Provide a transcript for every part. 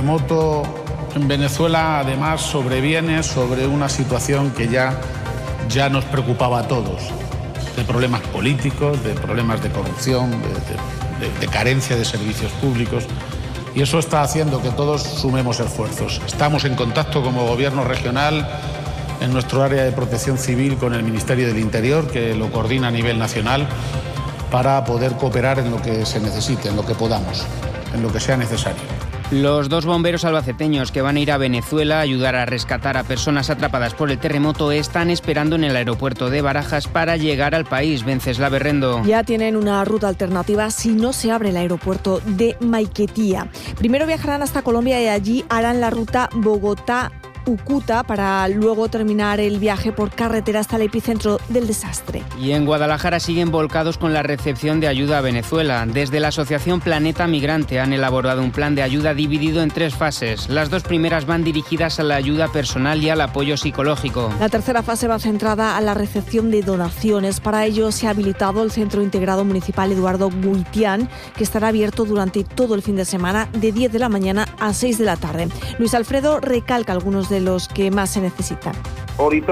terremoto en Venezuela además sobreviene sobre una situación que ya nos preocupaba a todos, de problemas políticos, de problemas de corrupción, de carencia de servicios públicos, y eso está haciendo que todos sumemos esfuerzos. Estamos en contacto como Gobierno regional en nuestro área de protección civil con el Ministerio del Interior, que lo coordina a nivel nacional, para poder cooperar en lo que se necesite, en lo que podamos, en lo que sea necesario. Los 2 bomberos albaceteños que van a ir a Venezuela a ayudar a rescatar a personas atrapadas por el terremoto están esperando en el aeropuerto de Barajas para llegar al país. Venceslao Berrendo. Ya tienen una ruta alternativa si no se abre el aeropuerto de Maiquetía. Primero viajarán hasta Colombia y allí harán la ruta Bogotá-Cúcuta para luego terminar el viaje por carretera hasta el epicentro del desastre. Y en Guadalajara siguen volcados con la recepción de ayuda a Venezuela. Desde la asociación Planeta Migrante han elaborado un plan de ayuda dividido en 3 fases. Las 2 primeras van dirigidas a la ayuda personal y al apoyo psicológico. La tercera fase va centrada a la recepción de donaciones. Para ello se ha habilitado el Centro Integrado Municipal Eduardo Guitián, que estará abierto durante todo el fin de semana de 10 de la mañana a 6 de la tarde. Luis Alfredo recalca algunos de los que más se necesitan. Ahorita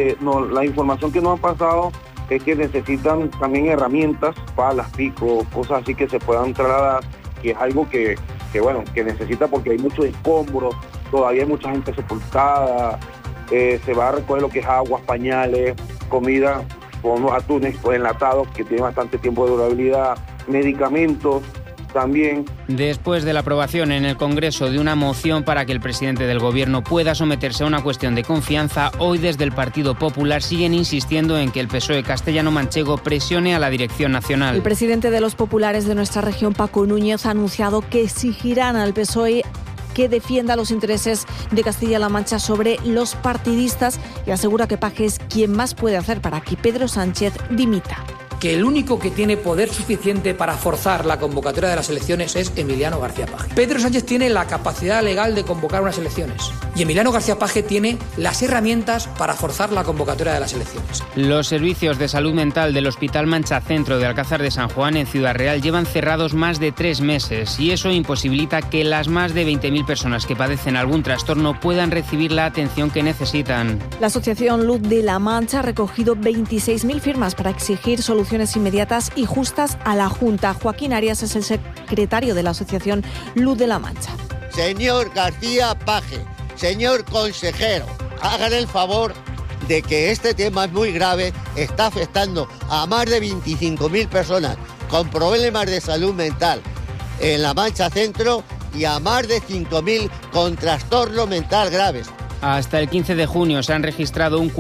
la información que nos ha pasado es que necesitan también herramientas, palas, picos, cosas así que se puedan trasladar, que es algo que necesita porque hay muchos escombros, todavía hay mucha gente sepultada, se va a recoger lo que es aguas, pañales, comida, con unos atunes enlatados que tienen bastante tiempo de durabilidad, medicamentos también. Después de la aprobación en el Congreso de una moción para que el presidente del Gobierno pueda someterse a una cuestión de confianza, hoy desde el Partido Popular siguen insistiendo en que el PSOE castellano-manchego presione a la dirección nacional. El presidente de los populares de nuestra región, Paco Núñez, ha anunciado que exigirán al PSOE que defienda los intereses de Castilla-La Mancha sobre los partidistas y asegura que Paje es quien más puede hacer para que Pedro Sánchez dimita. Que el único que tiene poder suficiente para forzar la convocatoria de las elecciones es Emiliano García Paje. Pedro Sánchez tiene la capacidad legal de convocar unas elecciones y Emiliano García Paje tiene las herramientas para forzar la convocatoria de las elecciones. Los servicios de salud mental del Hospital Mancha Centro de Alcázar de San Juan en Ciudad Real llevan cerrados más de 3 meses y eso imposibilita que las más de 20.000 personas que padecen algún trastorno puedan recibir la atención que necesitan. La Asociación Luz de la Mancha ha recogido 26.000 firmas para exigir soluciones inmediatas y justas a la Junta. Joaquín Arias es el secretario de la Asociación Luz de la Mancha. Señor García Paje, señor consejero, hagan el favor de que este tema es muy grave, está afectando a más de 25.000 personas con problemas de salud mental en la Mancha Centro y a más de 5.000 con trastorno mental graves. Hasta el 15 de junio se han registrado un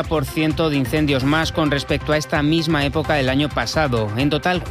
40% de incendios más con respecto a esta misma época del año pasado. En total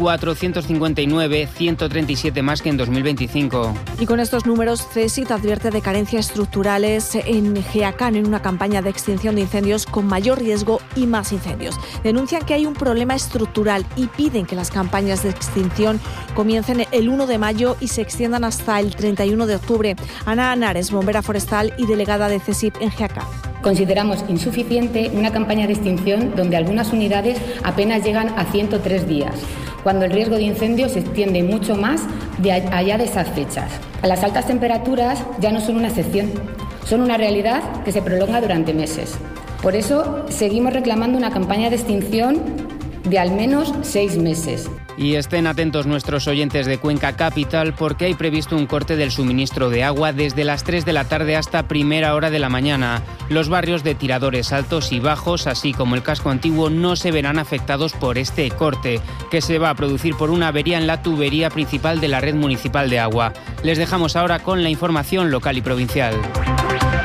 459, 137 más que en 2025. Y con estos números, CESIT advierte de carencias estructurales en Geacán en una campaña de extinción de incendios con mayor riesgo y más incendios. Denuncian que hay un problema estructural y piden que las campañas de extinción comiencen el 1 de mayo y se extiendan hasta el 31 de octubre. Ana Anares, bombera forestal y delegada de CESIT en Geacán. Consideramos insuficiente una campaña de extinción donde algunas unidades apenas llegan a 103 días, cuando el riesgo de incendio se extiende mucho más de allá de esas fechas. Las altas temperaturas ya no son una excepción, son una realidad que se prolonga durante meses. Por eso seguimos reclamando una campaña de extinción de al menos 6 meses. Y estén atentos nuestros oyentes de Cuenca Capital porque hay previsto un corte del suministro de agua desde las 3 de la tarde hasta primera hora de la mañana. Los barrios de Tiradores Altos y Bajos, así como el casco antiguo, no se verán afectados por este corte, que se va a producir por una avería en la tubería principal de la red municipal de agua. Les dejamos ahora con la información local y provincial.